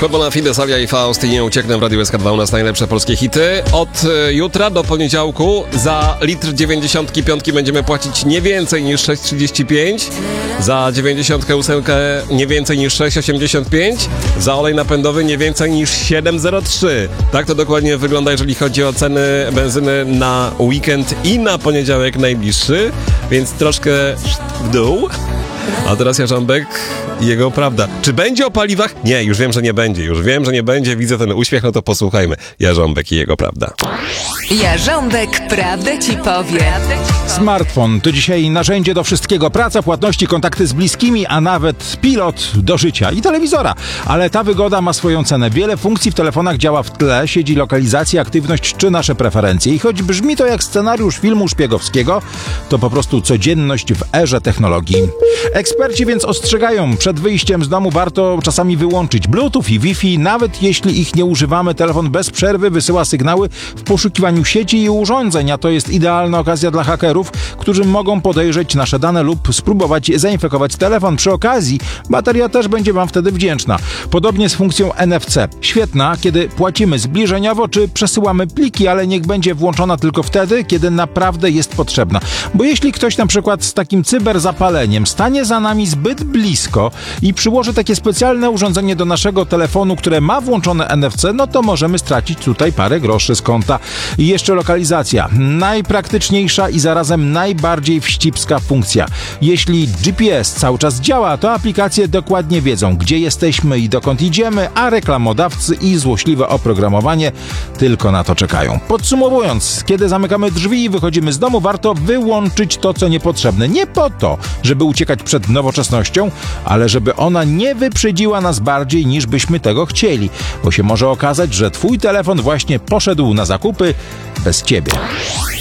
Bona Fide, Salia i Faust i Nie ucieknę w Radiu SK2 u nas najlepsze polskie hity. Od jutra do poniedziałku za litr 95 będziemy płacić nie więcej niż 6,35, za 98 nie więcej niż 6,85, za olej napędowy nie więcej niż 7,03. Tak to dokładnie wygląda, jeżeli chodzi o ceny benzyny na weekend i na poniedziałek najbliższy, więc troszkę w dół. A teraz Jarząbek i jego prawda. Czy będzie o paliwach? Nie, już wiem, że nie będzie. Widzę ten uśmiech, no to posłuchajmy. Jarząbek i jego prawda. Jarząbek prawdę ci powie. Smartfon to dzisiaj narzędzie do wszystkiego. Praca, płatności, kontakty z bliskimi, a nawet pilot do życia i telewizora. Ale ta wygoda ma swoją cenę. Wiele funkcji w telefonach działa w tle, siedzi lokalizacja, aktywność czy nasze preferencje. I choć brzmi to jak scenariusz filmu szpiegowskiego, to po prostu codzienność w erze technologii. Eksperci więc ostrzegają, przed wyjściem z domu warto czasami wyłączyć Bluetooth i Wi-Fi. Nawet jeśli ich nie używamy, telefon bez przerwy wysyła sygnały w poszukiwaniu sieci i urządzeń, a to jest idealna okazja dla hakerów, którzy mogą podejrzeć nasze dane lub spróbować zainfekować telefon. Przy okazji bateria też będzie wam wtedy wdzięczna. Podobnie z funkcją NFC. Świetna, kiedy płacimy zbliżeniowo czy przesyłamy pliki, ale niech będzie włączona tylko wtedy, kiedy naprawdę jest potrzebna. Bo jeśli ktoś na przykład z takim cyberzapaleniem stanie za nami zbyt blisko i przyłoży takie specjalne urządzenie do naszego telefonu, które ma włączone NFC, no to możemy stracić tutaj parę groszy z konta. I jeszcze lokalizacja. Najpraktyczniejsza i zarazem najbardziej wścibska funkcja. Jeśli GPS cały czas działa, to aplikacje dokładnie wiedzą, gdzie jesteśmy i dokąd idziemy, a reklamodawcy i złośliwe oprogramowanie tylko na to czekają. Podsumowując, kiedy zamykamy drzwi i wychodzimy z domu, warto wyłączyć to, co niepotrzebne. Nie po to, żeby uciekać przed nowoczesnością, ale żeby ona nie wyprzedziła nas bardziej niż byśmy tego chcieli, bo się może okazać, że twój telefon właśnie poszedł na zakupy bez ciebie.